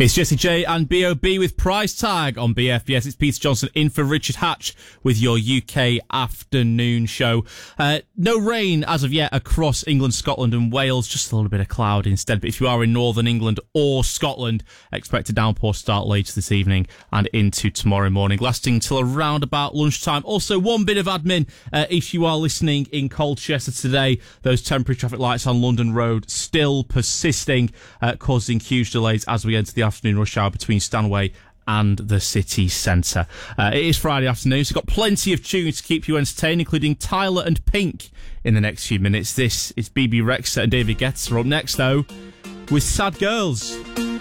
It's Jessie J and B.O.B. with Price Tag on BFBS. It's Peter Johnson in for Richard Hatch with your UK afternoon show. No rain as of yet across England, Scotland and Wales. Just a little bit of cloud instead. But if you are in northern England or Scotland, expect a downpour start later this evening and into tomorrow morning, lasting till around about lunchtime. Also, one bit of admin. If you are listening in Colchester today, those temporary traffic lights on London Road still persisting, causing huge delays as we enter the afternoon rush hour between Stanway and the city centre. It is Friday afternoon, so got plenty of tunes to keep you entertained, including Tyler and Pink in the next few minutes. This is BB Rexa and David Guetta. Up next, though, with Sad Girls.